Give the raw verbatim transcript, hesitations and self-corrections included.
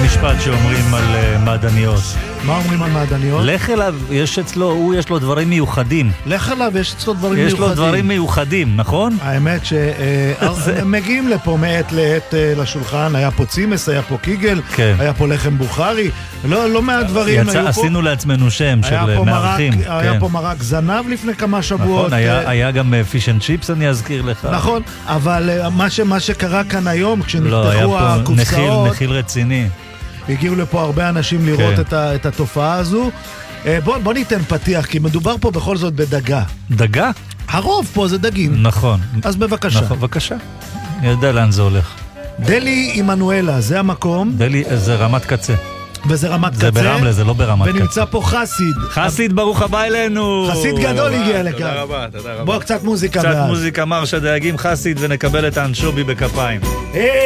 משפט שאומרים על uh, מעדניות. מה אומרים על מעדניות? לך אליו, יש אצלו, הוא יש לו דברים מיוחדים. לך אליו, יש אצלו דברים יש מיוחדים. לו דברים מיוחדים, נכון? האמת שהם מגיעים לפה מעת לעת לשולחן, היה פה צימס, היה פה קיגל, כן. היה פה לחם בוכרי, לא, לא מעט דברים יצא, היו פה. עשינו לעצמנו שם של מארחים. מרק, היה כן. פה מרק זנב לפני כמה שבועות. נכון, היה, היה גם פיש אנד צ'יפס, אני אזכיר לך. נכון, אבל מה, ש, מה שקרה כאן היום, כשנפתחו לא, היה פה הקופסאות, נחיל, נחיל רציני. הגיעו לפה הרבה אנשים לראות כן. את, ה, את התופעה הזו. בוא, בוא ניתן פתיח, כי מדובר פה בכל זאת בדגה. דגה? הרוב פה זה דגים. נכון. אז בבקשה. נכון, בבקשה. אני יודע לאן זה הולך. דלי עמנואלה, זה המקום. דלי, זה רמת קצה. וזה רמת זה קצה. זה ברמלה, זה לא ברמת קצה. ונמצא פה חסיד. חסיד, ברוך הבא אלינו. חסיד גדול הגיע לכאן. תודה רבה, תודה רבה. בוא, קצת מוזיקה. קצת מוזיקה מרשה דייגים חסיד, ונקבל את האנשובי בכפיים.